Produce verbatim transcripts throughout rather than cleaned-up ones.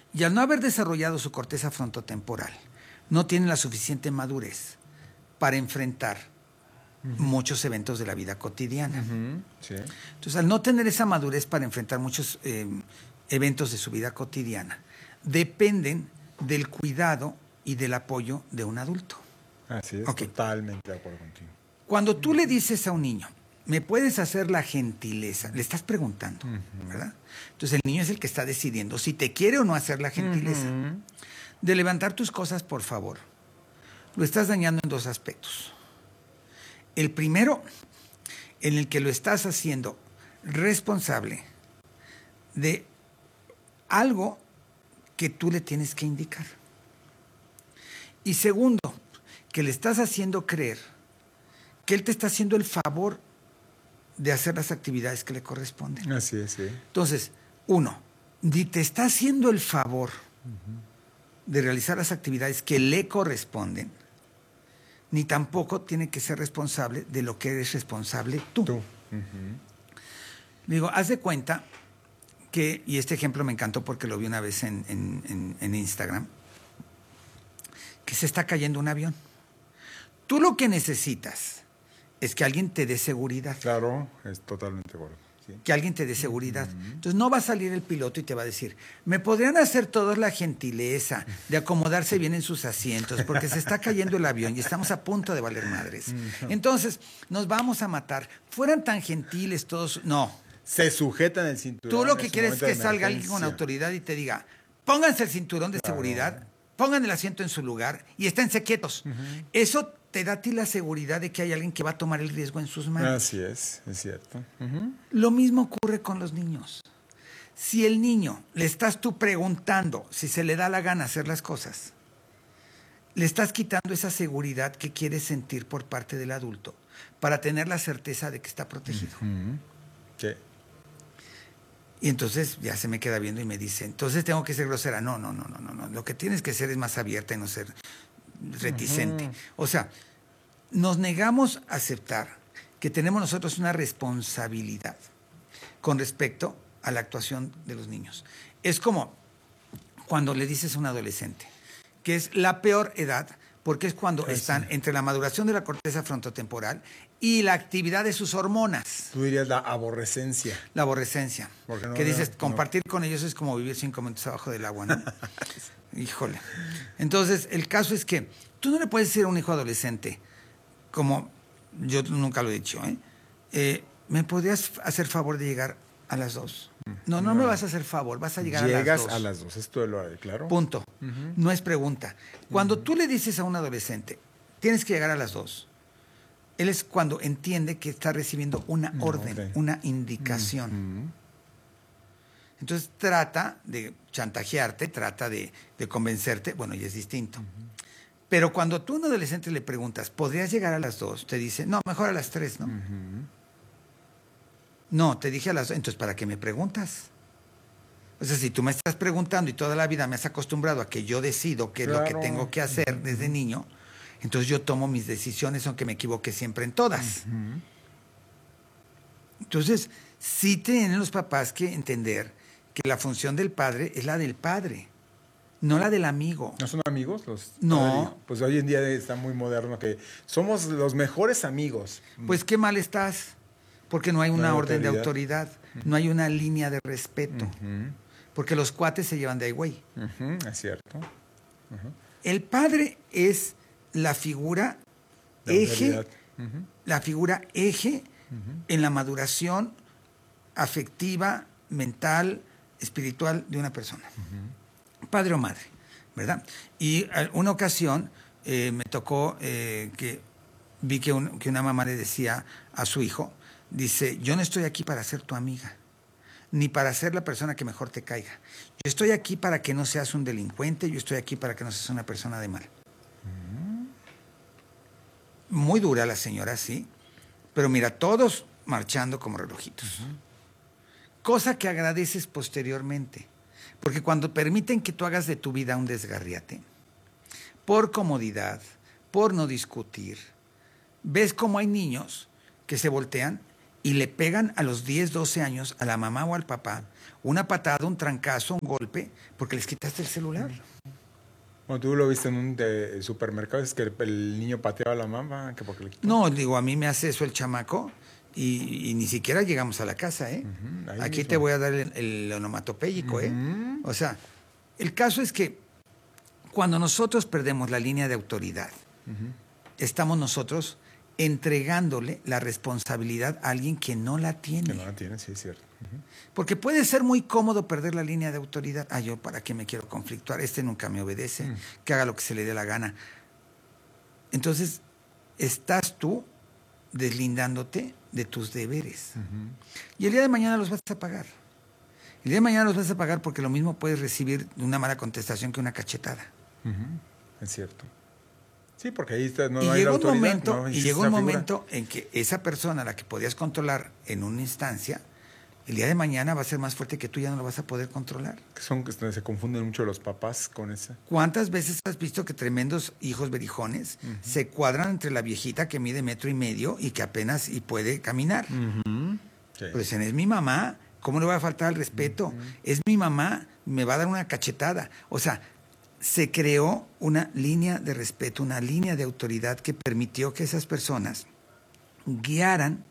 Y al no haber desarrollado su corteza frontotemporal, no tiene la suficiente madurez para enfrentar uh-huh. muchos eventos de la vida cotidiana. Uh-huh. Sí. Entonces, al no tener esa madurez para enfrentar muchos eh, eventos de su vida cotidiana, dependen del cuidado y del apoyo de un adulto. Así es, okay. Totalmente de acuerdo contigo. Cuando tú le dices a un niño, ¿me puedes hacer la gentileza? Le estás preguntando, uh-huh. ¿verdad? Entonces el niño es el que está decidiendo si te quiere o no hacer la gentileza. Uh-huh. De levantar tus cosas, por favor. Lo estás dañando en dos aspectos. El primero, en el que lo estás haciendo responsable de algo que tú le tienes que indicar. Y segundo, que le estás haciendo creer que él te está haciendo el favor de hacer las actividades que le corresponden. Así es, sí. Entonces, uno, ni te está haciendo el favor uh-huh. de realizar las actividades que le corresponden, ni tampoco tiene que ser responsable de lo que eres responsable tú. Tú. Uh-huh. Digo, haz de cuenta que, y este ejemplo me encantó porque lo vi una vez en, en, en, en Instagram, que se está cayendo un avión. Tú lo que necesitas es que alguien te dé seguridad. Claro, es totalmente bueno. Sí. Que alguien te dé seguridad. Uh-huh. Entonces no va a salir el piloto y te va a decir, ¿me podrían hacer todos la gentileza de acomodarse bien en sus asientos? Porque se está cayendo el avión y estamos a punto de valer madres. Uh-huh. Entonces, nos vamos a matar. Fueran tan gentiles todos. No. Se sujetan el cinturón. Tú lo que quieres es que salga alguien con autoridad y te diga, pónganse el cinturón de claro. seguridad, pongan el asiento en su lugar y esténse quietos. Uh-huh. Eso te da a ti la seguridad de que hay alguien que va a tomar el riesgo en sus manos. Así es, es cierto. Uh-huh. Lo mismo ocurre con los niños. Si el niño le estás tú preguntando si se le da la gana hacer las cosas, le estás quitando esa seguridad que quiere sentir por parte del adulto para tener la certeza de que está protegido. Uh-huh. Sí. Y entonces ya se me queda viendo y me dice, entonces tengo que ser grosera. No, no, no, no, no, no. Lo que tienes que ser es más abierta y no ser reticente. Uh-huh. O sea, nos negamos a aceptar que tenemos nosotros una responsabilidad con respecto a la actuación de los niños. Es como cuando le dices a un adolescente, que es la peor edad, porque es cuando Ay, están sí. entre la maduración de la corteza frontotemporal y la actividad de sus hormonas. Tú dirías la aborrecencia. La aborrecencia. No, que dices, no, compartir no. con ellos es como vivir cinco minutos abajo del agua, ¿no? Híjole. Entonces, el caso es que tú no le puedes decir a un hijo adolescente, como yo nunca lo he dicho, ¿eh? eh ¿me podrías hacer favor de llegar a las dos? No, no, no me vas a hacer favor, vas a llegar Llegas a las dos. Llegas a las dos, esto lo haré, claro. Punto. Uh-huh. No es pregunta. Cuando uh-huh. tú le dices a un adolescente, tienes que llegar a las dos, él es cuando entiende que está recibiendo una orden, okay. una indicación. Uh-huh. Entonces trata de chantajearte, trata de, de convencerte, bueno, y es distinto. Uh-huh. Pero cuando tú a un adolescente le preguntas, ¿podrías llegar a las dos? Te dice, no, mejor a las tres, ¿no? Uh-huh. No, te dije a las dos, entonces ¿para qué me preguntas? O sea, si tú me estás preguntando y toda la vida me has acostumbrado a que yo decido qué claro. es lo que tengo que hacer uh-huh. desde niño, entonces yo tomo mis decisiones aunque me equivoque siempre en todas. Uh-huh. Entonces, sí tienen los papás que entender que la función del padre es la del padre, no la del amigo. ¿No son amigos los? No. Pues hoy en día está muy moderno que somos los mejores amigos. Pues qué mal estás, porque no hay una no hay orden autoridad. de autoridad, uh-huh. no hay una línea de respeto, uh-huh. porque los cuates se llevan de ahí, güey. Uh-huh. Es cierto. Uh-huh. El padre es la figura la eje, uh-huh. la figura eje uh-huh. en la maduración afectiva, mental, espiritual de una persona. Uh-huh. Padre o madre, ¿verdad? Y una ocasión eh, me tocó eh, que vi que, un, que una mamá le decía a su hijo, dice, yo no estoy aquí para ser tu amiga, ni para ser la persona que mejor te caiga. Yo estoy aquí para que no seas un delincuente, yo estoy aquí para que no seas una persona de mal. Uh-huh. Muy dura la señora, sí, pero mira, todos marchando como relojitos. Uh-huh. Cosa que agradeces posteriormente, porque cuando permiten que tú hagas de tu vida un desgarriate, por comodidad, por no discutir, ves cómo hay niños que se voltean y le pegan a los diez, doce años a la mamá o al papá una patada, un trancazo, un golpe, porque les quitaste el celular. Bueno, tú lo viste en un de, supermercado, es que el, el niño pateaba a la mamá, que porque le quitó. No, digo, a mí me hace eso el chamaco y, y ni siquiera llegamos a la casa, ¿eh? Uh-huh, Aquí mismo te voy a dar el, el onomatopéyico, uh-huh. ¿eh? O sea, el caso es que cuando nosotros perdemos la línea de autoridad, uh-huh. estamos nosotros entregándole la responsabilidad a alguien que no la tiene. Que no la tiene, sí, es cierto. Uh-huh. Porque puede ser muy cómodo perder la línea de autoridad. Ah, yo para qué me quiero conflictuar, este nunca me obedece, uh-huh. que haga lo que se le dé la gana. Entonces, estás tú deslindándote de tus deberes. Uh-huh. Y el día de mañana los vas a pagar. El día de mañana los vas a pagar porque lo mismo puedes recibir una mala contestación que una cachetada. Uh-huh. Es cierto. Sí, porque ahí está, no, y no hay llegó la un autoridad. momento, No y llegó un figura. momento en que esa persona a la que podías controlar en una instancia, el día de mañana va a ser más fuerte que tú, ya no lo vas a poder controlar. Son que se confunden mucho los papás con esa. ¿Cuántas veces has visto que tremendos hijos berijones uh-huh. se cuadran entre la viejita que mide metro y medio y que apenas y puede caminar? Uh-huh. Sí. Pues es mi mamá, ¿cómo le va a faltar al respeto? Uh-huh. Es mi mamá, me va a dar una cachetada. O sea, se creó una línea de respeto, una línea de autoridad que permitió que esas personas guiaran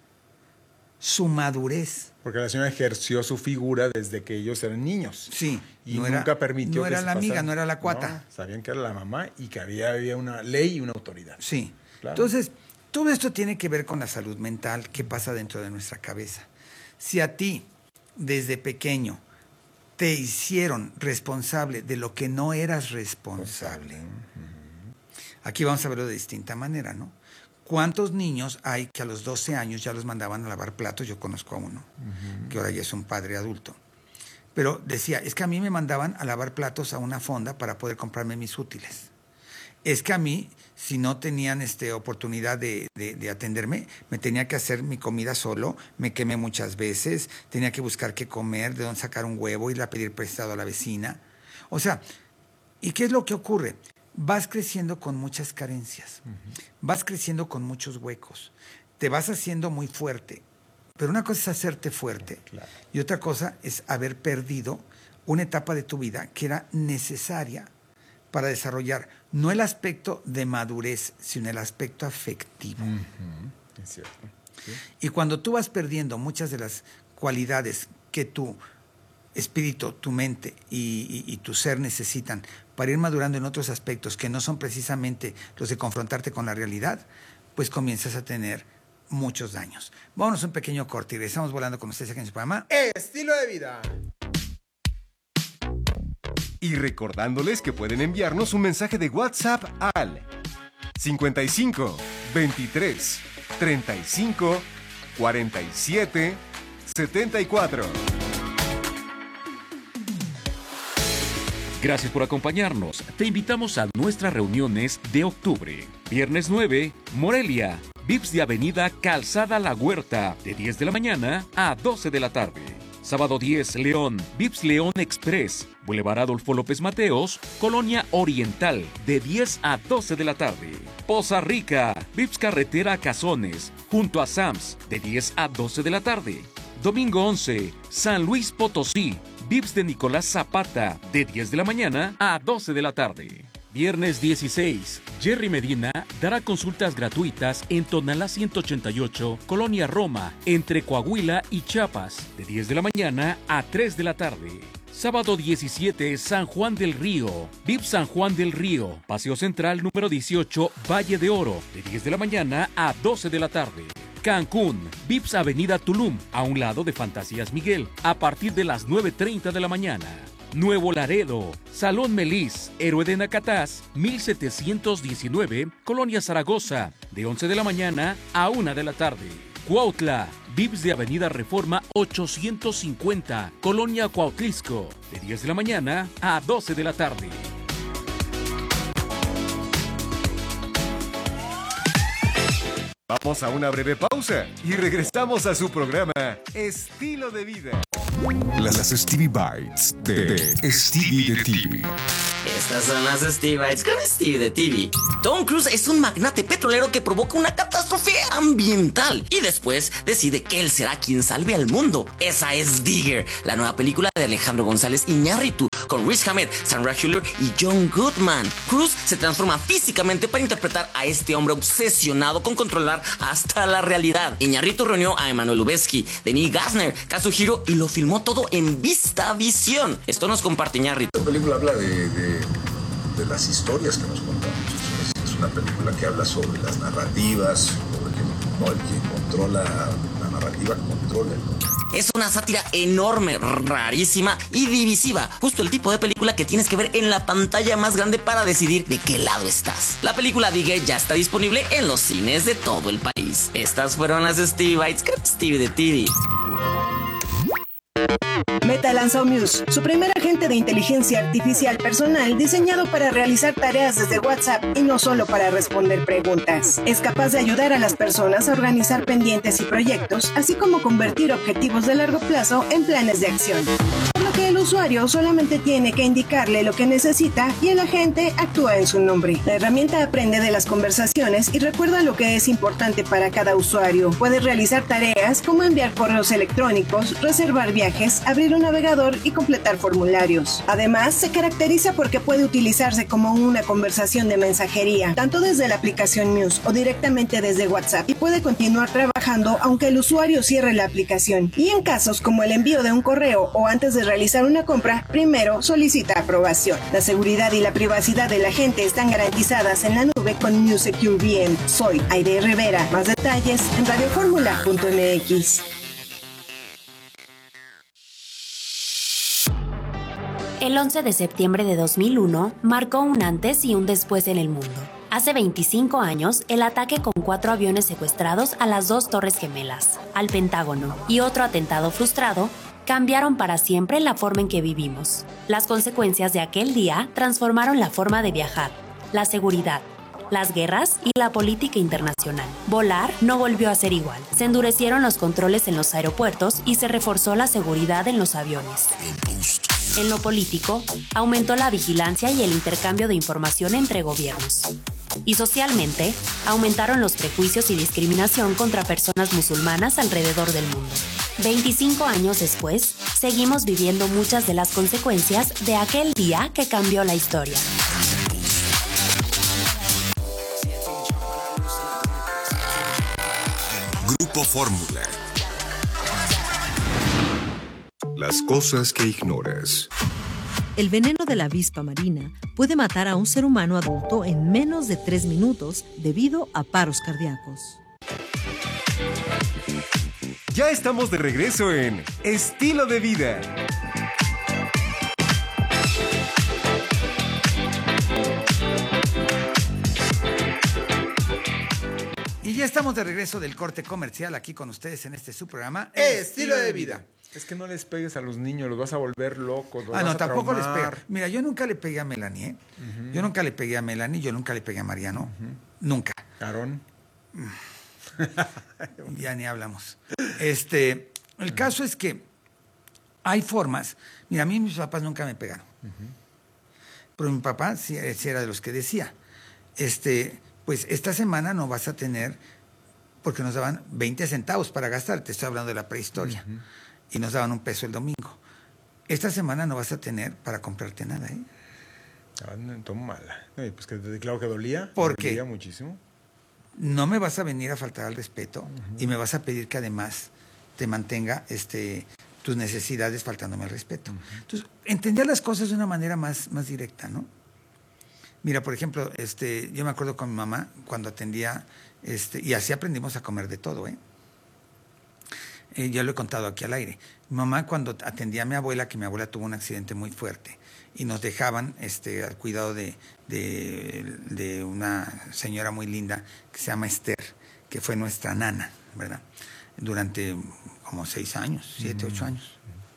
su madurez. Porque la señora ejerció su figura desde que ellos eran niños. Sí. Y no nunca era, permitió no que era se la amiga, pasara. no era la cuata. No, sabían que era la mamá y que había, había una ley y una autoridad. Sí. Claro. Entonces, todo esto tiene que ver con la salud mental que pasa dentro de nuestra cabeza. Si a ti, desde pequeño, te hicieron responsable de lo que no eras responsable. Uh-huh. Aquí vamos a verlo de distinta manera, ¿no? ¿Cuántos niños hay que a los doce años ya los mandaban a lavar platos? Yo conozco a uno, uh-huh. que ahora ya es un padre adulto. Pero decía, es que a mí me mandaban a lavar platos a una fonda para poder comprarme mis útiles. Es que a mí, si no tenían este, oportunidad de, de, de atenderme, me tenía que hacer mi comida solo, me quemé muchas veces, tenía que buscar qué comer, de dónde sacar un huevo, ir a pedir prestado a la vecina. O sea, ¿y qué es lo que ocurre? Vas creciendo con muchas carencias, uh-huh. vas creciendo con muchos huecos, te vas haciendo muy fuerte, pero una cosa es hacerte fuerte, claro. y otra cosa es haber perdido una etapa de tu vida que era necesaria para desarrollar no el aspecto de madurez, sino el aspecto afectivo. Uh-huh. Es cierto. ¿Sí? Y cuando tú vas perdiendo muchas de las cualidades que tu espíritu, tu mente y, y, y tu ser necesitan para ir madurando en otros aspectos que no son precisamente los de confrontarte con la realidad, pues comienzas a tener muchos daños. Vámonos a un pequeño corte y regresamos volando con ustedes aquí en su programa Estilo de Vida. Y recordándoles que pueden enviarnos un mensaje de WhatsApp al cincuenta y cinco, veintitrés, treinta y cinco, cuarenta y siete, setenta y cuatro. Gracias por acompañarnos. Te invitamos a nuestras reuniones de octubre. Viernes nueve, Morelia, Vips de Avenida Calzada La Huerta, de diez de la mañana a doce de la tarde. Sábado diez, León, Vips León Express, Boulevard Adolfo López Mateos, Colonia Oriental, de diez a doce de la tarde. Poza Rica, Vips Carretera Cazones, junto a Sams, de diez a doce de la tarde. Domingo once, San Luis Potosí, Vips de Nicolás Zapata, de diez de la mañana a doce de la tarde. Viernes dieciséis, Jerry Medina dará consultas gratuitas en Tonalá ciento ochenta y ocho, Colonia Roma, entre Coahuila y Chiapas, de diez de la mañana a tres de la tarde. Sábado diecisiete, San Juan del Río, Vips San Juan del Río, Paseo Central número dieciocho, Valle de Oro, de diez de la mañana a doce de la tarde. Cancún, Vips Avenida Tulum, a un lado de Fantasías Miguel, a partir de las nueve treinta de la mañana. Nuevo Laredo, Salón Melis, Héroe de Nacatás, mil setecientos diecinueve, Colonia Zaragoza, de once de la mañana a una de la tarde. Cuautla, Vips de Avenida Reforma ochocientos cincuenta, Colonia Cuautlisco, de diez de la mañana a doce de la tarde. Vamos a una breve pausa y regresamos a su programa Estilo de Vida. Las Stevie Bites de, de Stevie de T V. Estas son las Stevie Bites con Stevie de T V. Tom Cruise es un magnate petrolero que provoca una catástrofe ambiental y después decide que él será quien salve al mundo. Esa es Digger, la nueva película de Alejandro González Iñárritu, con Riz Ahmed, Sandra Hüller y John Goodman. Cruise se transforma físicamente para interpretar a este hombre obsesionado con controlar hasta la realidad. Iñárritu reunió a Emmanuel Lubezki, Denis Gassner, Kazuhiro y lo filmó todo en VistaVision. Esto nos comparte Iñárritu. La película habla de, de, de las historias que nos contamos. Es, es una película que habla sobre las narrativas, sobre que no, el que controla la narrativa controla el mundo. Es una sátira enorme, rarísima y divisiva. Justo el tipo de película que tienes que ver en la pantalla más grande para decidir de qué lado estás. La película Digger ya está disponible en los cines de todo el país. Estas fueron las Stevie Bites con Stevie de T V. Meta lanzó Muse, su primer agente de inteligencia artificial personal diseñado para realizar tareas desde WhatsApp y no solo para responder preguntas. Es capaz de ayudar a las personas a organizar pendientes y proyectos, así como convertir objetivos de largo plazo en planes de acción. Por lo que el usuario solamente tiene que indicarle lo que necesita y el agente actúa en su nombre. La herramienta aprende de las conversaciones y recuerda lo que es importante para cada usuario. Puede realizar tareas como enviar correos electrónicos, reservar viajes, abrir un navegador y completar formularios. Además, se caracteriza porque puede utilizarse como una conversación de mensajería, tanto desde la aplicación Muse o directamente desde WhatsApp, y puede continuar trabajando aunque el usuario cierre la aplicación. Y en casos como el envío de un correo o antes de realizar una compra, primero solicita aprobación. La seguridad y la privacidad de la gente están garantizadas en la nube con Muse Secure V M. Soy Aide Rivera. Más detalles en radioformula punto m x. El once de septiembre de dos mil uno marcó un antes y un después en el mundo. Hace veinticinco años, el ataque con cuatro aviones secuestrados a las dos Torres Gemelas, al Pentágono y otro atentado frustrado cambiaron para siempre la forma en que vivimos. Las consecuencias de aquel día transformaron la forma de viajar, la seguridad, las guerras y la política internacional. Volar no volvió a ser igual. Se endurecieron los controles en los aeropuertos y se reforzó la seguridad en los aviones. En lo político, aumentó la vigilancia y el intercambio de información entre gobiernos. Y socialmente, aumentaron los prejuicios y discriminación contra personas musulmanas alrededor del mundo. veinticinco años después, seguimos viviendo muchas de las consecuencias de aquel día que cambió la historia. Grupo Fórmula. Las cosas que ignoras. El veneno de la avispa marina puede matar a un ser humano adulto en menos de tres minutos debido a paros cardíacos. Ya estamos de regreso en Estilo de Vida. Y ya estamos de regreso del corte comercial aquí con ustedes en este su programa Estilo de Vida. Es que no les pegues a los niños, los vas a volver locos. Los ah, vas no, a tampoco les traumar. pega. Mira, yo nunca le pegué a Melanie, ¿eh? Uh-huh. Yo nunca le pegué a Melanie, yo nunca le pegué a Mariano. Uh-huh. Nunca. Carón. Ya ni hablamos. Este, el uh-huh. caso es que hay formas. Mira, a mí mis papás nunca me pegaron. Uh-huh. Pero mi papá sí, sí era de los que decía, este, pues esta semana no vas a tener, porque nos daban veinte centavos para gastar, te estoy hablando de la prehistoria. Uh-huh. Y nos daban un peso el domingo. Esta semana no vas a tener para comprarte nada, ¿eh? Ah, no, toma mala. No, pues que, claro que dolía. ¿Por qué? Dolía muchísimo. No me vas a venir a faltar al respeto uh-huh. y me vas a pedir que además te mantenga este, tus necesidades faltándome al respeto. Uh-huh. Entonces, entender las cosas de una manera más, más directa, ¿no? Mira, por ejemplo, este, yo me acuerdo con mi mamá cuando atendía, este, y así aprendimos a comer de todo, ¿eh? Eh, ya lo he contado aquí al aire. Mi mamá cuando atendía a mi abuela, que mi abuela tuvo un accidente muy fuerte, y nos dejaban este, al cuidado de, de, de una señora muy linda que se llama Esther, que fue nuestra nana, ¿verdad? Durante como seis años, siete, uh-huh. ocho años.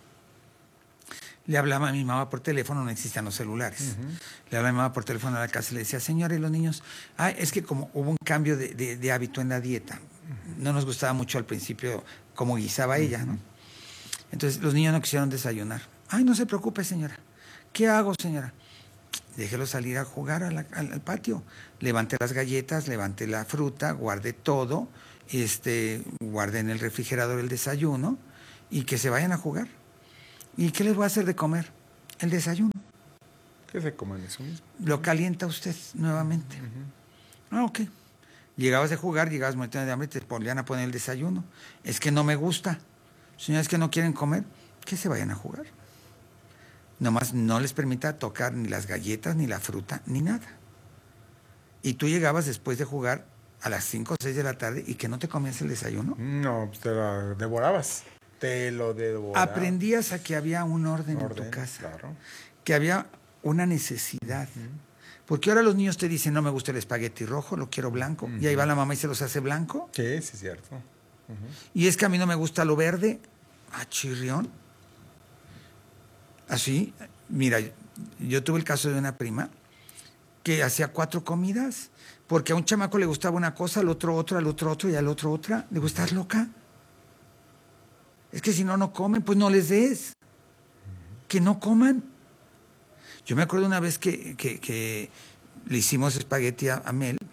Le hablaba a mi mamá por teléfono, no existían los celulares. Uh-huh. Le hablaba a mi mamá por teléfono a la casa y le decía, señora, ¿y los niños? Ay, es que como hubo un cambio de, de, de hábito en la dieta, no nos gustaba mucho al principio cómo guisaba ella, ¿no? Entonces los niños no quisieron desayunar. Ay, no se preocupe, señora. ¿Qué hago, señora? Déjelo salir a jugar a la, al, al patio. Levante las galletas, levante la fruta, guarde todo, este, guarde en el refrigerador el desayuno y que se vayan a jugar. ¿Y qué les voy a hacer de comer? El desayuno. ¿Qué se comen eso mismo? Lo calienta usted nuevamente. Uh-huh. Ah, ok. Llegabas de jugar, llegabas muy de hambre y te volvían a poner el desayuno. Es que no me gusta. Señores que no quieren comer, que se vayan a jugar. Nomás no les permita tocar ni las galletas, ni la fruta, ni nada. Y tú llegabas después de jugar a las cinco o seis de la tarde y que no te comías el desayuno. No, pues te lo devorabas. Te lo devorabas. Aprendías a que había un orden, orden en tu casa. Claro. Que había una necesidad. Uh-huh. Porque ahora los niños te dicen, no me gusta el espagueti rojo, lo quiero blanco. Uh-huh. Y ahí va la mamá y se los hace blanco. Sí, sí, es cierto. Uh-huh. Y es que a mí no me gusta lo verde. Ah, chirrión. Así, mira, yo tuve el caso de una prima que hacía cuatro comidas porque a un chamaco le gustaba una cosa, al otro otra, al otro otro y al otro otra. Le digo, ¿estás loca? Es que si no, no comen, pues no les des. Que no coman. Yo me acuerdo una vez que, que, que le hicimos espagueti a, a Mel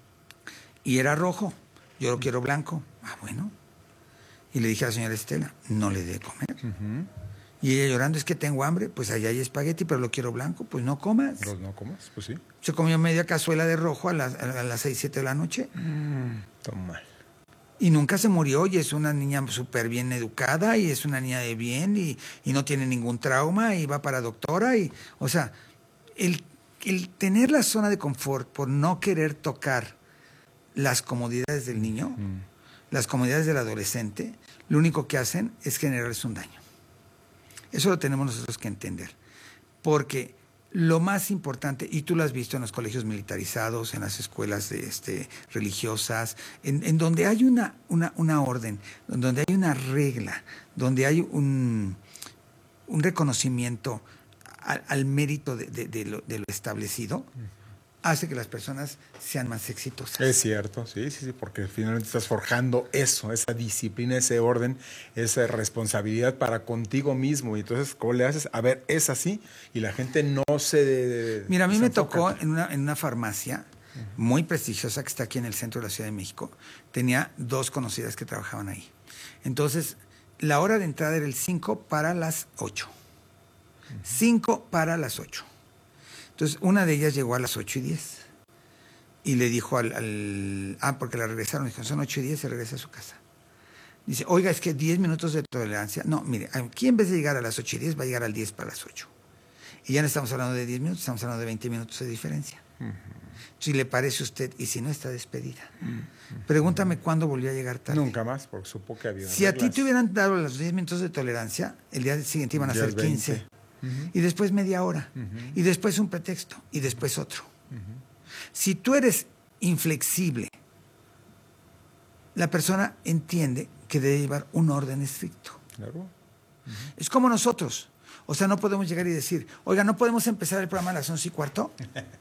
y era rojo. Yo lo quiero blanco. Ah, bueno. Y le dije a la señora Estela, no le dé de comer. Uh-huh. Y ella llorando, es que tengo hambre, pues allá hay espagueti, pero lo quiero blanco, pues no comas. ¿Los no comas? Pues sí. Se comió media cazuela de rojo a las, a las seis, siete de la noche. Mm, toma mal. Y nunca se murió, y es una niña súper bien educada, y es una niña de bien, y, y no tiene ningún trauma, y va para doctora, y, o sea, el, el tener la zona de confort por no querer tocar las comodidades del niño, mm. las comodidades del adolescente, lo único que hacen es generarles un daño. Eso lo tenemos nosotros que entender, porque lo más importante, y tú lo has visto en los colegios militarizados, en las escuelas de, este, religiosas, en, en donde hay una, una, una orden, donde hay una regla, donde hay un, un reconocimiento al, al mérito de, de, de, lo, de lo establecido, hace que las personas sean más exitosas. Es cierto, sí, sí, sí, porque finalmente estás forjando eso, esa disciplina, ese orden, esa responsabilidad para contigo mismo. Y entonces, ¿cómo le haces? A ver, es así, y la gente no se... Mira, a mí se me enfoca. tocó en una, en una farmacia uh-huh. muy prestigiosa que está aquí en el centro de la Ciudad de México. Tenía dos conocidas que trabajaban ahí. Entonces, la hora de entrada era el cinco para las ocho. cinco para las ocho. Entonces, una de ellas llegó a las ocho y diez y le dijo al, al... Ah, porque la regresaron. Dijo, son ocho y diez, se regresa a su casa. Dice, oiga, es que diez minutos de tolerancia. No, mire, aquí en vez de llegar a las ocho y diez, va a llegar al diez para las ocho. Y ya no estamos hablando de diez minutos, estamos hablando de veinte minutos de diferencia. Uh-huh. Si le parece a usted, y si no, está despedida. Uh-huh. Pregúntame cuándo volvió a llegar tarde. Nunca más, porque supo que había Si reglas. A ti te hubieran dado los diez minutos de tolerancia, el día siguiente iban a ser quince. Uh-huh. Y después media hora, uh-huh. y después un pretexto, y después otro. Uh-huh. Si tú eres inflexible, la persona entiende que debe llevar un orden estricto. Claro. Uh-huh. Es como nosotros. O sea, no podemos llegar y decir, oiga, ¿no podemos empezar el programa a las once y cuarto?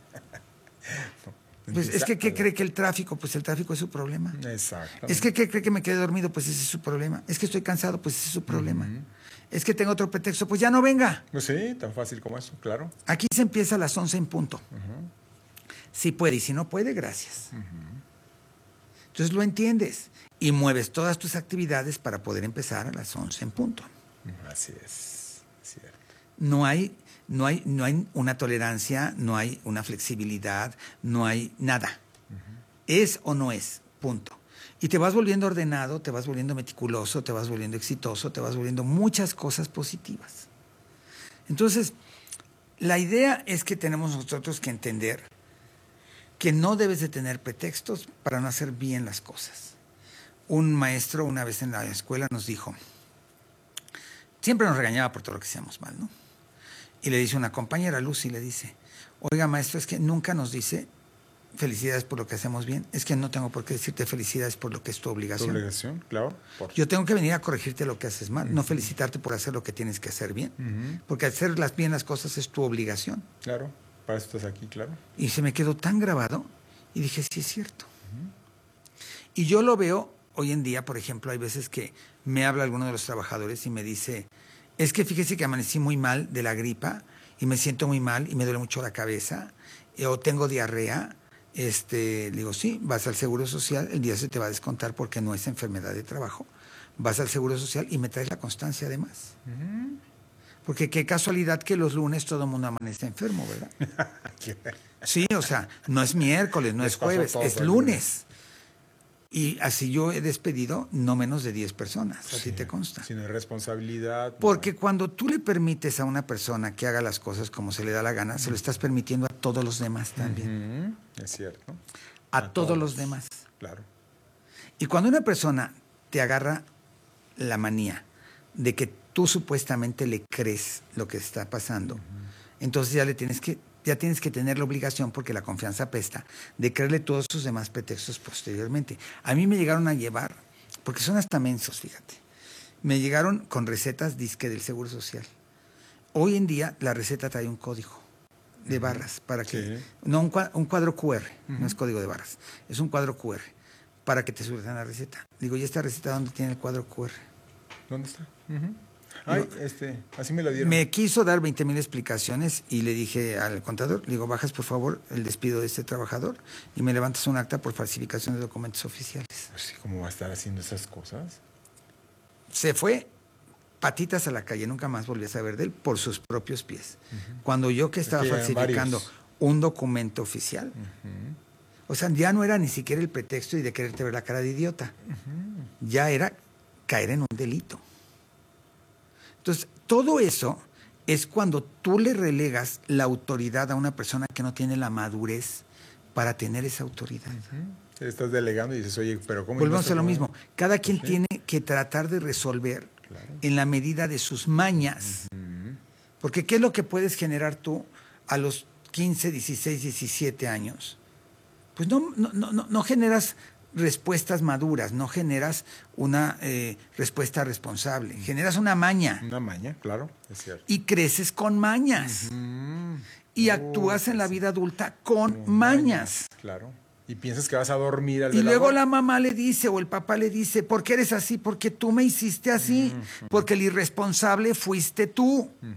Pues es que, ¿qué cree que el tráfico? Pues el tráfico es su problema. Exacto. Es que, ¿qué cree que me quedé dormido? Pues ese es su problema. Es que estoy cansado, pues ese es su problema. Uh-huh. Es que tengo otro pretexto, pues ya no venga. Pues sí, tan fácil como eso, claro. Aquí se empieza a las once en punto. Uh-huh. Si puede, y si no puede, gracias. Uh-huh. Entonces lo entiendes y mueves todas tus actividades para poder empezar a las once en punto. Así es, cierto. No hay, no hay, no hay una tolerancia, no hay una flexibilidad, no hay nada. Uh-huh. Es o no es, punto. Y te vas volviendo ordenado, te vas volviendo meticuloso, te vas volviendo exitoso, te vas volviendo muchas cosas positivas. Entonces, la idea es que tenemos nosotros que entender que no debes de tener pretextos para no hacer bien las cosas. Un maestro una vez en la escuela nos dijo, siempre nos regañaba por todo lo que hacíamos mal, ¿no? Y le dice una compañera, Lucy, le dice, oiga, maestro, es que nunca nos dice felicidades por lo que hacemos bien. Es que no tengo por qué decirte felicidades por lo que es tu obligación. Tu obligación, claro. Por... Yo tengo que venir a corregirte lo que haces mal, uh-huh. no felicitarte por hacer lo que tienes que hacer bien. Uh-huh. Porque hacer las, bien las cosas es tu obligación. Claro, para eso estás aquí, claro. Y se me quedó tan grabado y dije, sí es cierto. Uh-huh. Y yo lo veo hoy en día, por ejemplo, hay veces que me habla alguno de los trabajadores y me dice, es que fíjese que amanecí muy mal de la gripa y me siento muy mal y me duele mucho la cabeza eh, o tengo diarrea. Este, le digo, sí, vas al Seguro Social, el día se te va a descontar porque no es enfermedad de trabajo. Vas al Seguro Social y me traes la constancia además. Uh-huh. Porque qué casualidad que los lunes todo el mundo amanece enfermo, ¿verdad? Sí, o sea, no es miércoles, no es jueves, es lunes. Y así yo he despedido no menos de diez personas, a ti te consta. Sin responsabilidad. Porque no. Cuando tú le permites a una persona que haga las cosas como se le da la gana, uh-huh. se lo estás permitiendo a todos los demás también. Uh-huh. Es cierto. A, a todos, todos los demás. Claro. Y cuando una persona te agarra la manía de que tú supuestamente le crees lo que está pasando, uh-huh. entonces ya le tienes que ya tienes que tener la obligación, porque la confianza apesta, de creerle todos sus demás pretextos posteriormente. A mí me llegaron a llevar, porque son hasta mensos, fíjate, me llegaron con recetas disque del Seguro Social. Hoy en día la receta trae un código de uh-huh. barras, para que, sí. no un cuadro, un cuadro cu erre, uh-huh. no es código de barras, es un cuadro cu erre, para que te surtan la receta. Digo, ¿y esta receta dónde tiene el cuadro cu erre? ¿Dónde está? Uh-huh. Ay, digo, este, así me lo dieron. Me quiso dar veinte mil explicaciones y le dije al contador, le digo, bajas por favor el despido de este trabajador y me levantas un acta por falsificación de documentos oficiales. Pues, ¿cómo va a estar haciendo esas cosas? Se fue patitas a la calle, nunca más volví a saber de él por sus propios pies. Uh-huh. Cuando yo que estaba es que falsificando un documento oficial, uh-huh. o sea, ya no era ni siquiera el pretexto y de quererte ver la cara de idiota, uh-huh. ya era caer en un delito. Entonces, todo eso es cuando tú le relegas la autoridad a una persona que no tiene la madurez para tener esa autoridad. Uh-huh. Estás delegando y dices, oye, pero ¿cómo? Volvemos a lo mismo. Cada quien sí. tiene que tratar de resolver claro. en la medida de sus mañas. Uh-huh. Porque ¿qué es lo que puedes generar tú a los quince, dieciséis, diecisiete años? Pues no, no, no, no generas respuestas maduras, no generas una eh, respuesta responsable, generas una maña. Una maña, claro, es cierto. Y creces con mañas. Uh-huh. Y oh, actúas en la vida adulta con, con mañas. mañas. Claro. Y piensas que vas a dormir al Y velador. Luego la mamá le dice o el papá le dice, ¿por qué eres así? Porque tú me hiciste así. Uh-huh. Porque el irresponsable fuiste tú. Uh-huh.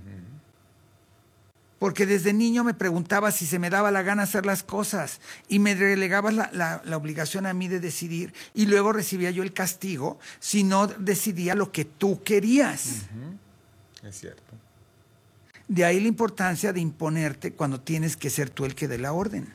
Porque desde niño me preguntaba si se me daba la gana hacer las cosas y me relegabas la, la, la obligación a mí de decidir y luego recibía yo el castigo si no decidía lo que tú querías. Uh-huh. Es cierto. De ahí la importancia de imponerte cuando tienes que ser tú el que dé la orden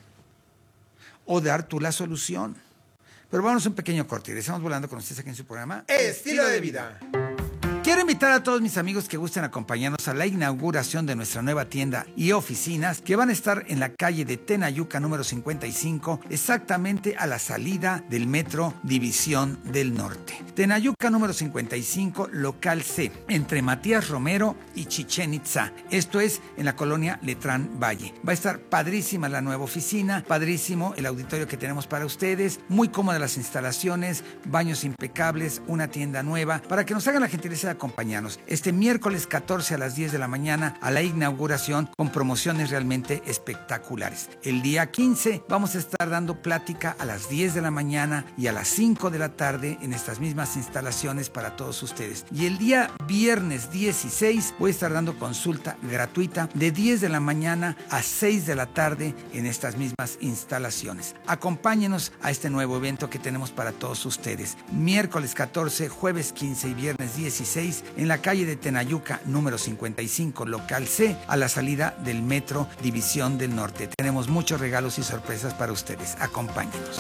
o dar tú la solución. Pero vámonos a un pequeño corte y regresamos volando con ustedes aquí en su programa Estilo de Vida. Quiero invitar a todos mis amigos que gusten acompañarnos a la inauguración de nuestra nueva tienda y oficinas que van a estar en la calle de Tenayuca número cincuenta y cinco, exactamente a la salida del Metro División del Norte. Tenayuca número cincuenta y cinco, local C, entre Matías Romero y Chichén Itzá. Esto es en la colonia Letrán Valle. Va a estar padrísima la nueva oficina, padrísimo el auditorio que tenemos para ustedes, muy cómodas las instalaciones, baños impecables, una tienda nueva, para que nos hagan la gentileza de acompañarnos este miércoles catorce a las diez de la mañana a la inauguración con promociones realmente espectaculares. El día quince vamos a estar dando plática a las diez de la mañana y a las cinco de la tarde en estas mismas instalaciones para todos ustedes. Y el día viernes dieciséis voy a estar dando consulta gratuita de diez de la mañana a seis de la tarde en estas mismas instalaciones. Acompáñenos a este nuevo evento que tenemos para todos ustedes. Miércoles catorce, jueves quince y viernes dieciséis en la calle de Tenayuca número cincuenta y cinco, local C, a la salida del Metro División del Norte. Tenemos muchos regalos y sorpresas para ustedes. Acompáñenos.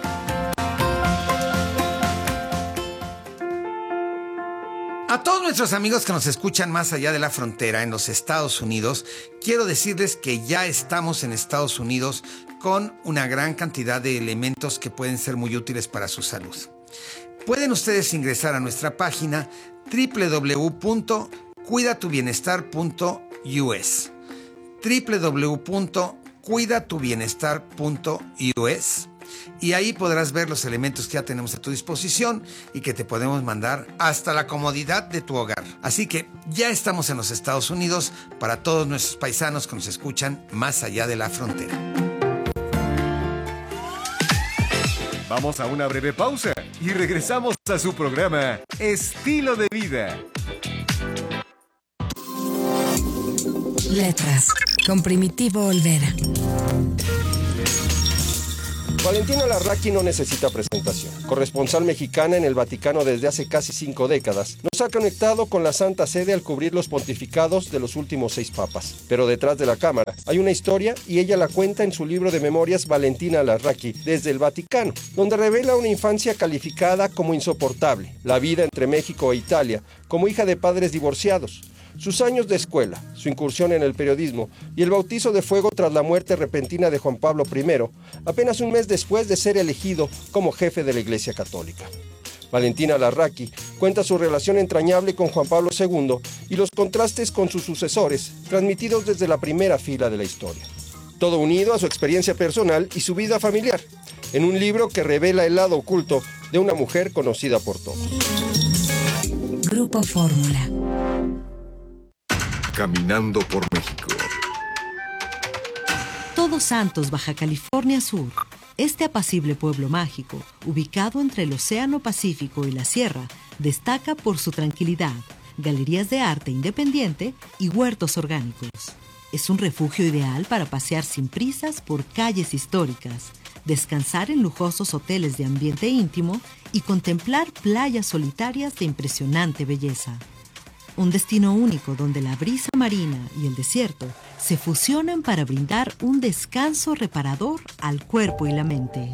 A todos nuestros amigos que nos escuchan más allá de la frontera en los Estados Unidos, quiero decirles que ya estamos en Estados Unidos con una gran cantidad de elementos que pueden ser muy útiles para su salud. Pueden ustedes ingresar a nuestra página doble u doble u doble u punto cuida tu bienestar punto u s, doble u doble u doble u punto cuida tu bienestar punto u s, y ahí podrás ver los elementos que ya tenemos a tu disposición y que te podemos mandar hasta la comodidad de tu hogar. Así que ya estamos en los Estados Unidos para todos nuestros paisanos que nos escuchan más allá de la frontera. Vamos a una breve pausa y regresamos a su programa Estilo de Vida. Letras, con Primitivo Olvera. Valentina Larraqui no necesita presentación. Corresponsal mexicana en el Vaticano desde hace casi cinco décadas, nos ha conectado con la Santa Sede al cubrir los pontificados de los últimos seis papas. Pero detrás de la cámara hay una historia y ella la cuenta en su libro de memorias Valentina Larraqui desde el Vaticano, donde revela una infancia calificada como insoportable, la vida entre México e Italia, como hija de padres divorciados, sus años de escuela, su incursión en el periodismo y el bautizo de fuego tras la muerte repentina de Juan Pablo primero, apenas un mes después de ser elegido como jefe de la Iglesia Católica. Valentina Larraqui cuenta su relación entrañable con Juan Pablo segundo y los contrastes con sus sucesores, transmitidos desde la primera fila de la historia. Todo unido a su experiencia personal y su vida familiar, en un libro que revela el lado oculto de una mujer conocida por todos. Grupo Fórmula. Caminando por México. Todos Santos, Baja California Sur. Este apacible pueblo mágico, ubicado entre el Océano Pacífico y la Sierra, destaca por su tranquilidad, galerías de arte independiente y huertos orgánicos. Es un refugio ideal para pasear sin prisas por calles históricas, descansar en lujosos hoteles de ambiente íntimo y contemplar playas solitarias de impresionante belleza. Un destino único donde la brisa marina y el desierto se fusionan para brindar un descanso reparador al cuerpo y la mente.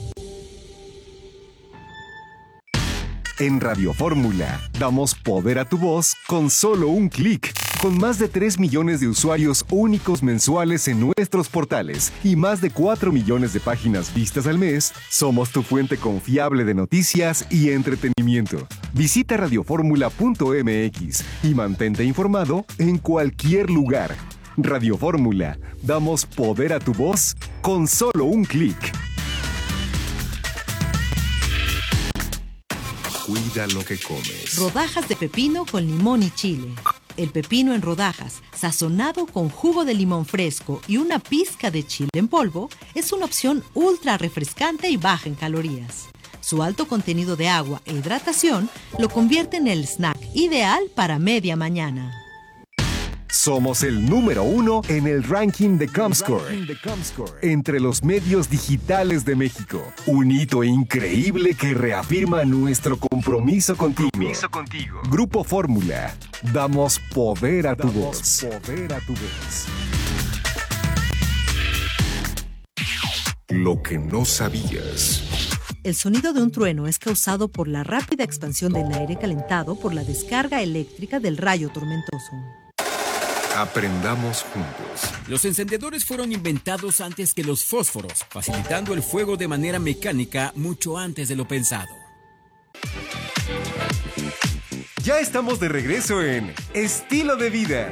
En Radio Fórmula, damos poder a tu voz con solo un clic. Con más de tres millones de usuarios únicos mensuales en nuestros portales y más de cuatro millones de páginas vistas al mes, somos tu fuente confiable de noticias y entretenimiento. Visita radioformula punto m x y mantente informado en cualquier lugar. Radio Fórmula, damos poder a tu voz con solo un clic. Cuida lo que comes. Rodajas de pepino con limón y chile. El pepino en rodajas, sazonado con jugo de limón fresco y una pizca de chile en polvo, es una opción ultra refrescante y baja en calorías. Su alto contenido de agua e hidratación lo convierte en el snack ideal para media mañana. Somos el número uno en el ranking de Comscore, entre los medios digitales de México. Un hito increíble que reafirma nuestro compromiso contigo. Compromiso contigo. Grupo Fórmula. Damos poder a tu voz. Poder a tu voz. Lo que no sabías. El sonido de un trueno es causado por la rápida expansión del aire calentado por la descarga eléctrica del rayo tormentoso. Aprendamos juntos. Los encendedores fueron inventados antes que los fósforos, facilitando el fuego de manera mecánica mucho antes de lo pensado. Ya estamos de regreso en Estilo de Vida.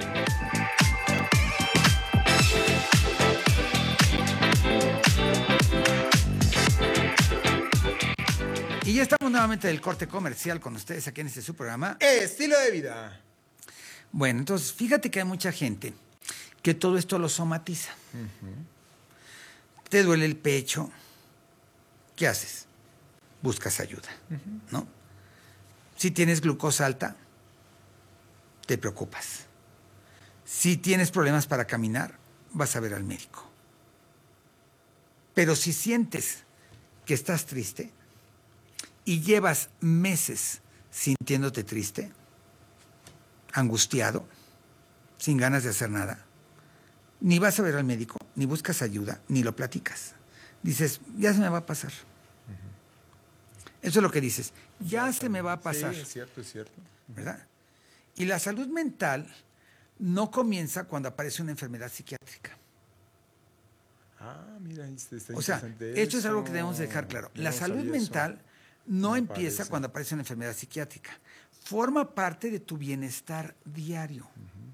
Y ya estamos nuevamente del corte comercial con ustedes aquí en este su programa. Estilo de Vida. Bueno, entonces, fíjate que hay mucha gente que todo esto lo somatiza. Uh-huh. Te duele el pecho. ¿Qué haces? Buscas ayuda, uh-huh. ¿no? Si tienes glucosa alta, te preocupas. Si tienes problemas para caminar, vas a ver al médico. Pero si sientes que estás triste y llevas meses sintiéndote triste, angustiado, sin ganas de hacer nada, ni vas a ver al médico, ni buscas ayuda, ni lo platicas. Dices, ya se me va a pasar. Uh-huh. Eso es lo que dices, ya se me va a pasar. Sí, es cierto, es cierto. Uh-huh. ¿Verdad? Y la salud mental no comienza cuando aparece una enfermedad psiquiátrica. Ah, mira, está, está o sea, esto es algo que debemos dejar claro. La no salud mental eso. no me empieza parece. cuando aparece una enfermedad psiquiátrica. Forma parte de tu bienestar diario. Uh-huh.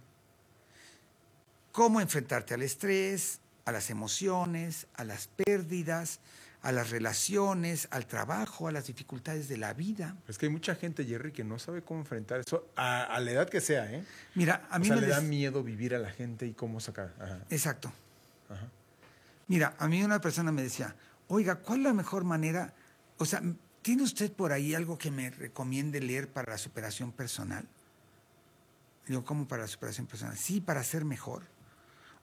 Cómo enfrentarte al estrés, a las emociones, a las pérdidas, a las relaciones, al trabajo, a las dificultades de la vida. Es que hay mucha gente, Jerry, que no sabe cómo enfrentar eso a, a la edad que sea, ¿eh? Mira, a mí o sea, me le da des... miedo vivir a la gente y cómo sacar. Ajá. Exacto. Ajá. Mira, a mí una persona me decía, oiga, ¿cuál es la mejor manera? O sea, ¿tiene usted por ahí algo que me recomiende leer para la superación personal? Digo, ¿cómo para la superación personal? Sí, para ser mejor.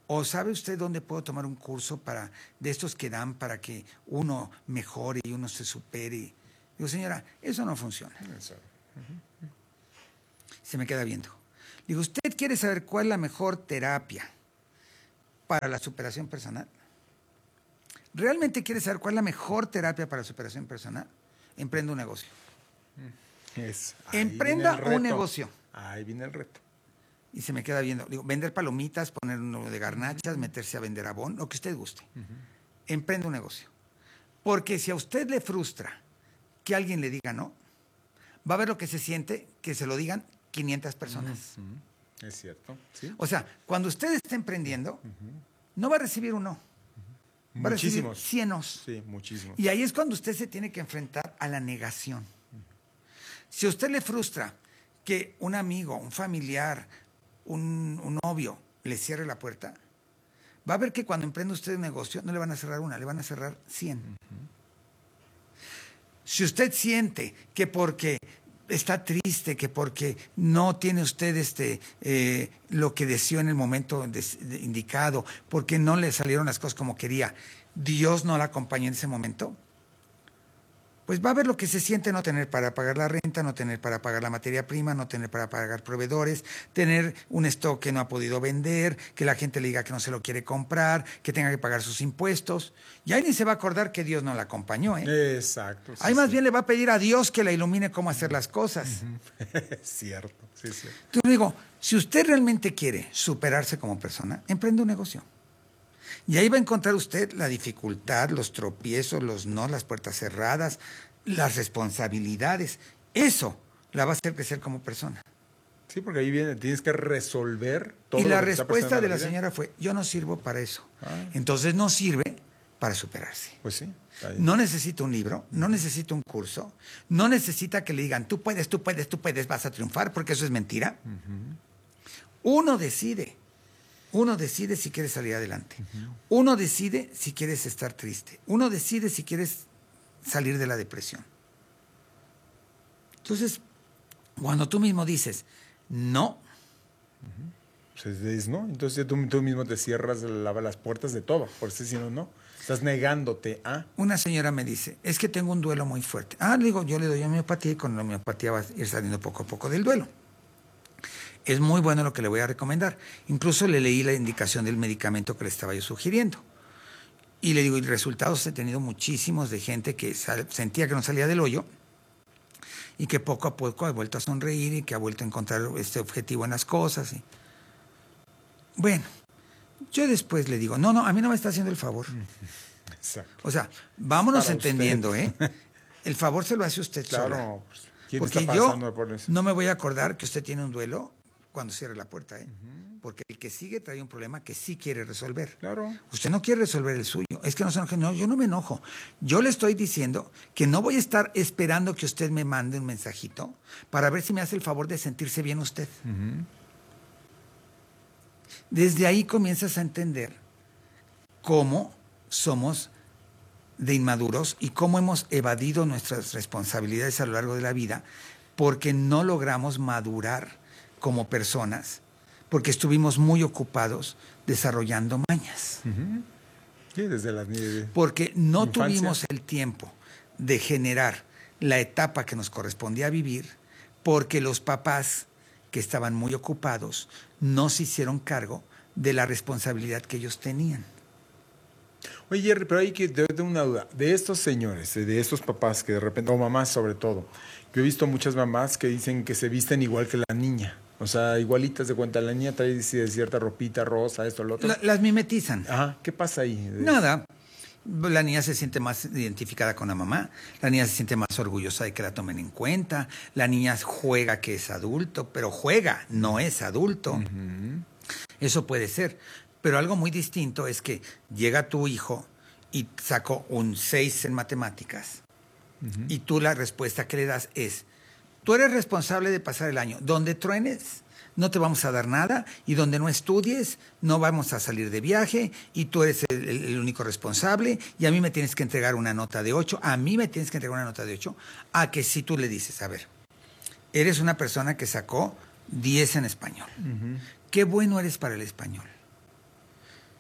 ¿O sabe usted dónde puedo tomar un curso para, de estos que dan para que uno mejore y uno se supere? Digo, señora, eso no funciona. Eso. Uh-huh. Se me queda viendo. Digo, ¿usted quiere saber cuál es la mejor terapia para la superación personal? ¿Realmente quiere saber cuál es la mejor terapia para la superación personal? Emprenda un negocio. Es, Emprenda un negocio. Ahí viene el reto. Y se me queda viendo. Digo, vender palomitas, poner uno de garnachas, meterse a vender abón, lo que usted guste. Uh-huh. Emprenda un negocio. Porque si a usted le frustra que alguien le diga no, va a ver lo que se siente que se lo digan quinientas personas. Uh-huh. Es cierto. ¿Sí? O sea, cuando usted está emprendiendo, uh-huh. no va a recibir un no. Uh-huh. Va Muchísimos. a recibir cien nos. Sí, muchísimos. Y ahí es cuando usted se tiene que enfrentar a la negación. Uh-huh. Si a usted le frustra que un amigo, un familiar, un, un novio le cierre la puerta, va a ver que cuando emprende usted un negocio no le van a cerrar una, le van a cerrar cien. Uh-huh. Si usted siente que porque está triste, que porque no tiene usted este, eh, lo que deseó en el momento de, de, indicado, porque no le salieron las cosas como quería, Dios no la acompañó en ese momento, pues va a ver lo que se siente no tener para pagar la renta, no tener para pagar la materia prima, no tener para pagar proveedores, tener un stock que no ha podido vender, que la gente le diga que no se lo quiere comprar, que tenga que pagar sus impuestos. Y ahí ni se va a acordar que Dios no la acompañó, ¿eh? Exacto. Sí, ahí más sí. bien le va a pedir a Dios que la ilumine cómo hacer las cosas. Uh-huh. Cierto, sí, sí. Yo digo, si usted realmente quiere superarse como persona, emprende un negocio. Y ahí va a encontrar usted la dificultad, los tropiezos, los no, las puertas cerradas, las responsabilidades. Eso la va a hacer crecer como persona. Sí, porque ahí viene, tienes que resolver todo. Y la lo que respuesta está de la vida. señora fue, yo no sirvo para eso. Ah. Entonces no sirve para superarse. Pues sí. No necesita un libro, no necesita un curso, no necesita que le digan, tú puedes, tú puedes, tú puedes, vas a triunfar, porque eso es mentira. Uh-huh. Uno decide. Uno decide si quieres salir adelante. Uh-huh. Uno decide si quieres estar triste. Uno decide si quieres salir de la depresión. Entonces, cuando tú mismo dices, no. Uh-huh. Pues es no. Entonces tú, tú mismo te cierras la, las puertas de todo. Por eso si no, no. Estás negándote a... Una señora me dice, es que tengo un duelo muy fuerte. Ah, le digo, yo le doy homeopatía y con la homeopatía va a ir saliendo poco a poco del duelo. Es muy bueno lo que le voy a recomendar. Incluso le leí la indicación del medicamento que le estaba yo sugiriendo. Y le digo, y resultados he tenido muchísimos de gente que sal, sentía que no salía del hoyo y que poco a poco ha vuelto a sonreír y que ha vuelto a encontrar este objetivo en las cosas. Y... Bueno, yo después le digo, no, no, a mí no me está haciendo el favor. Exacto. O sea, vámonos Para entendiendo, usted. ¿eh? El favor se lo hace usted claro, sola. Pues, ¿quién porque está yo pasando por eso? no me voy a acordar que usted tiene un duelo cuando cierre la puerta, ¿eh? Uh-huh. Porque el que sigue trae un problema que sí quiere resolver. Claro. Usted no quiere resolver el suyo. Es que no se enoje. No, yo no me enojo. Yo le estoy diciendo que no voy a estar esperando que usted me mande un mensajito para ver si me hace el favor de sentirse bien usted. Uh-huh. Desde ahí comienzas a entender cómo somos de inmaduros y cómo hemos evadido nuestras responsabilidades a lo largo de la vida porque no logramos madurar como personas, porque estuvimos muy ocupados desarrollando mañas. Uh-huh. Sí, desde la de porque no infancia. Tuvimos el tiempo de generar la etapa que nos correspondía vivir, porque los papás que estaban muy ocupados no se hicieron cargo de la responsabilidad que ellos tenían. Oye, Jerry, pero hay que tener una duda. De estos señores, de estos papás que de repente, o mamás sobre todo, yo he visto muchas mamás que dicen que se visten igual que la niña. O sea, igualitas de cuenta. La niña trae cierta ropita rosa, esto, lo otro. La, las mimetizan. Ajá. ¿Qué pasa ahí? Nada. La niña se siente más identificada con la mamá. La niña se siente más orgullosa de que la tomen en cuenta. La niña juega que es adulto, pero juega, no es adulto. Uh-huh. Eso puede ser. Pero algo muy distinto es que llega tu hijo y sacó un seis en matemáticas. Uh-huh. Y tú la respuesta que le das es, tú eres responsable de pasar el año. Donde truenes, no te vamos a dar nada. Y donde no estudies, no vamos a salir de viaje. Y tú eres el, el, el único responsable. Y a mí me tienes que entregar una nota de ocho. A mí me tienes que entregar una nota de ocho. A que si tú le dices, a ver, eres una persona que sacó diez en español. Uh-huh. Qué bueno eres para el español.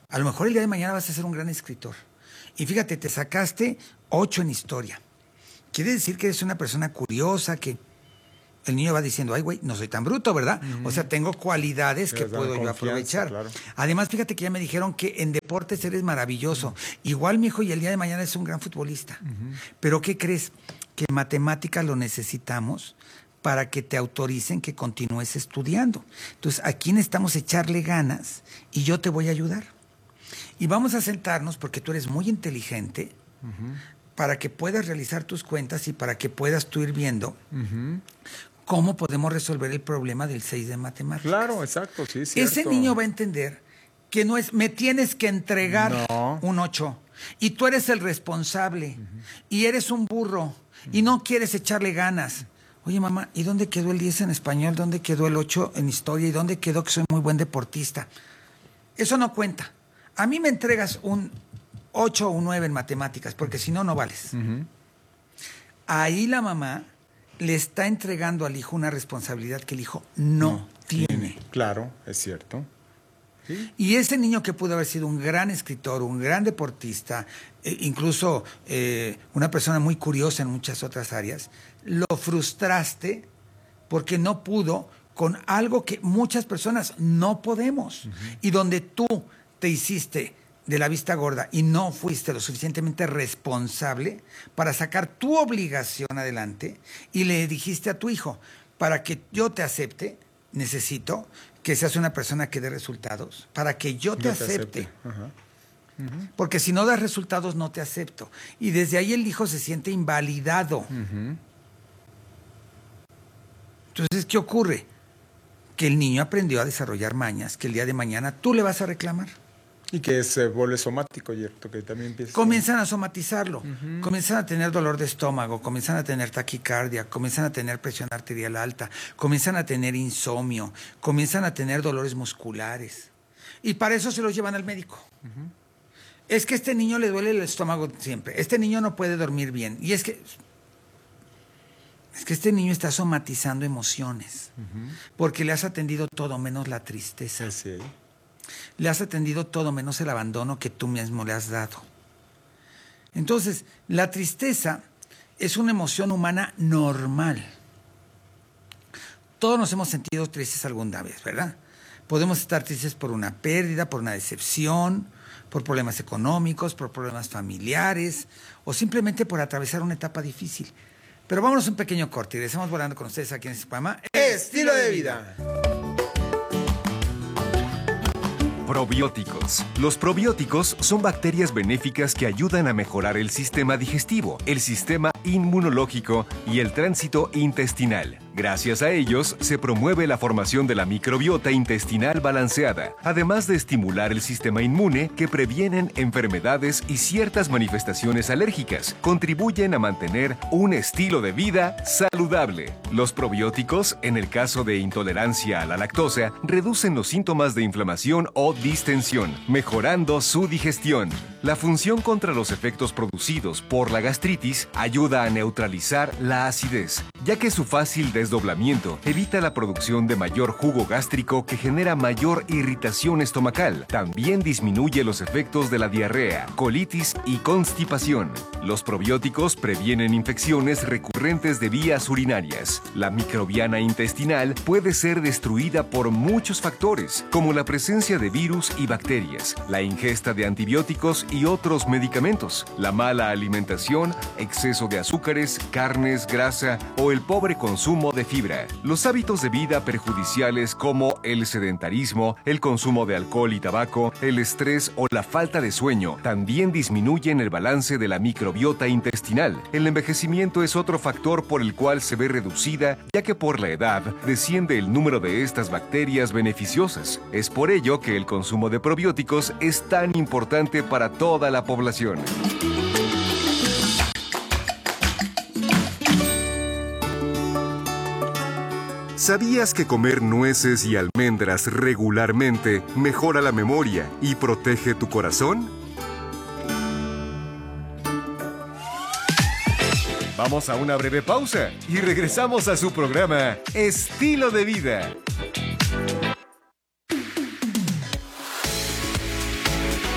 A lo mejor el día de mañana vas a ser un gran escritor. Y fíjate, te sacaste ocho en historia. Quiere decir que eres una persona curiosa, que el niño va diciendo, ay, güey, no soy tan bruto, ¿verdad? Uh-huh. O sea, tengo cualidades que puedo yo aprovechar. Claro. Además, fíjate que ya me dijeron que en deportes eres maravilloso. Uh-huh. Igual, mi hijo, y el día de mañana es un gran futbolista. Uh-huh. Pero, ¿qué crees? Que en matemáticas lo necesitamos para que te autoricen que continúes estudiando. Entonces, aquí necesitamos echarle ganas y yo te voy a ayudar. Y vamos a sentarnos, porque tú eres muy inteligente, uh-huh, para que puedas realizar tus cuentas y para que puedas tú ir viendo uh-huh, cómo podemos resolver el problema del seis de matemáticas. Claro, exacto, sí, cierto. Ese niño va a entender que no es, me tienes que entregar no. un ocho, y tú eres el responsable, uh-huh, y eres un burro, uh-huh, y no quieres echarle ganas. Oye, mamá, ¿y dónde quedó el diez en español? ¿Dónde quedó el ocho en historia? ¿Y dónde quedó que soy muy buen deportista? Eso no cuenta. A mí me entregas un ocho o un nueve en matemáticas, porque si no, no vales. Uh-huh. Ahí la mamá le está entregando al hijo una responsabilidad que el hijo no, no tiene. tiene. Claro, es cierto. ¿Sí? Y ese niño que pudo haber sido un gran escritor, un gran deportista, eh, incluso eh, una persona muy curiosa en muchas otras áreas, lo frustraste porque no pudo con algo que muchas personas no podemos. Uh-huh. Y donde tú te hiciste de la vista gorda y no fuiste lo suficientemente responsable para sacar tu obligación adelante, y le dijiste a tu hijo, para que yo te acepte, necesito que seas una persona que dé resultados, para que yo te, yo te acepte. acepte. Uh-huh. Uh-huh. Porque si no das resultados, no te acepto. Y desde ahí el hijo se siente invalidado. Uh-huh. Entonces, ¿qué ocurre? Que el niño aprendió a desarrollar mañas que el día de mañana tú le vas a reclamar. Y que se vuelve somático, ¿cierto? Que también empieza... Comienzan a somatizarlo, uh-huh, comienzan a tener dolor de estómago, comienzan a tener taquicardia, comienzan a tener presión arterial alta, comienzan a tener insomnio, comienzan a tener dolores musculares. Y para eso se los llevan al médico. Uh-huh. Es que a este niño le duele el estómago siempre, este niño no puede dormir bien, y es que... Es que este niño está somatizando emociones, uh-huh, porque le has atendido todo menos la tristeza. Sí. Le has atendido todo menos el abandono que tú mismo le has dado. Entonces, la tristeza es una emoción humana normal. Todos nos hemos sentido tristes alguna vez, ¿verdad? Podemos estar tristes por una pérdida, por una decepción, por problemas económicos, por problemas familiares, o simplemente por atravesar una etapa difícil. Pero vámonos a un pequeño corte y regresamos volando con ustedes aquí en este programa Estilo de Vida. Probióticos. Los probióticos son bacterias benéficas que ayudan a mejorar el sistema digestivo, el sistema inmunológico y el tránsito intestinal. Gracias a ellos, se promueve la formación de la microbiota intestinal balanceada, además de estimular el sistema inmune que previenen enfermedades y ciertas manifestaciones alérgicas. Contribuyen a mantener un estilo de vida saludable. Los probióticos, en el caso de intolerancia a la lactosa, reducen los síntomas de inflamación o distensión, mejorando su digestión. La función contra los efectos producidos por la gastritis ayuda a neutralizar la acidez, ya que su fácil desdoblamiento evita la producción de mayor jugo gástrico que genera mayor irritación estomacal. También disminuye los efectos de la diarrea, colitis y constipación. Los probióticos previenen infecciones recurrentes de vías urinarias. La microbiana intestinal puede ser destruida por muchos factores, como la presencia de virus y bacterias, la ingesta de antibióticos y otros medicamentos, la mala alimentación, exceso de azúcares, carnes, grasa o el pobre consumo de fibra. Los hábitos de vida perjudiciales como el sedentarismo, el consumo de alcohol y tabaco, el estrés o la falta de sueño también disminuyen el balance de la microbiota intestinal. El envejecimiento es otro factor por el cual se ve reducida, ya que por la edad desciende el número de estas bacterias beneficiosas. Es por ello que el consumo de probióticos es tan importante para toda la población. ¿Sabías que comer nueces y almendras regularmente mejora la memoria y protege tu corazón? Vamos a una breve pausa y regresamos a su programa Estilo de Vida.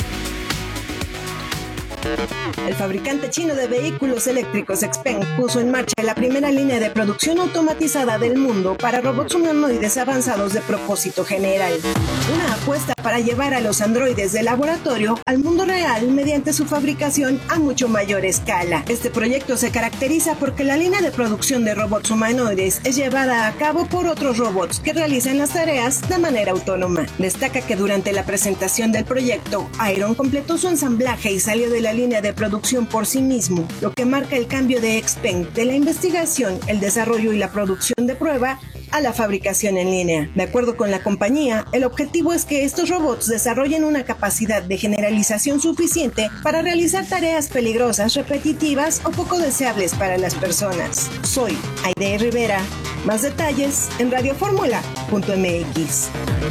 El fabricante chino de vehículos eléctricos Xpeng puso en marcha la primera línea de producción automatizada del mundo para robots humanoides avanzados de propósito general. Una apuesta para llevar a los androides de laboratorio al mundo real mediante su fabricación a mucho mayor escala. Este proyecto se caracteriza porque la línea de producción de robots humanoides es llevada a cabo por otros robots que realizan las tareas de manera autónoma. Destaca que durante la presentación del proyecto, Iron completó su ensamblaje y salió de la línea de producción por sí mismo, lo que marca el cambio de Xpeng de la investigación, el desarrollo y la producción de prueba a la fabricación en línea. De acuerdo con la compañía, el objetivo es que estos robots desarrollen una capacidad de generalización suficiente para realizar tareas peligrosas, repetitivas o poco deseables para las personas. Soy Aide Rivera. Más detalles en radioformula punto m x.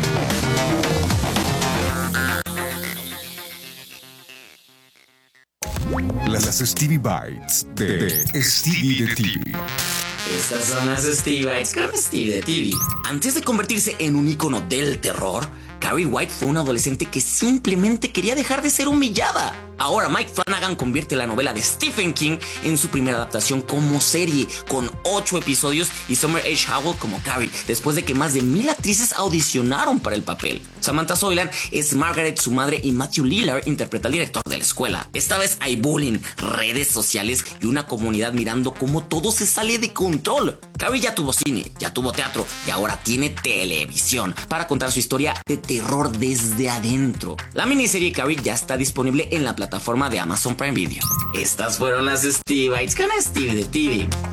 Las Stevie Bites de Stevie de T V. Estas son las Stevie Bites con Stevie de T V. Antes de convertirse en un icono del terror, Carrie White fue una adolescente que simplemente quería dejar de ser humillada. Ahora Mike Flanagan convierte la novela de Stephen King en su primera adaptación como serie, con ocho episodios y Summer H. Howell como Carrie, después de que más de mil actrices audicionaron para el papel. Samantha Soilan es Margaret, su madre, y Matthew Lillard interpreta al director de la escuela. Esta vez hay bullying, redes sociales y una comunidad mirando cómo todo se sale de control. Carrie ya tuvo cine, ya tuvo teatro y ahora tiene televisión para contar su historia de terror desde adentro. La miniserie Carrie ya está disponible en la plataforma de Amazon Prime Video. Estas fueron las Stevie Bites con Stevie de T V.